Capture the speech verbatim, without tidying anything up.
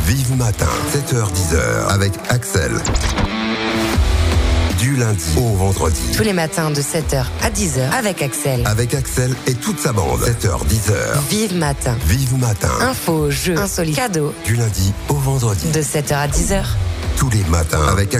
Vive Matin, sept heures dix heures, avec Axel. Du lundi au vendredi. Tous les matins de sept heures à dix heures avec Axel. Avec Axel et toute sa bande. sept heures dix heures. Vive Matin. Vive Matin. Infos, jeux, insolites, cadeaux. Du lundi au vendredi. De sept heures à dix heures. Tous les matins avec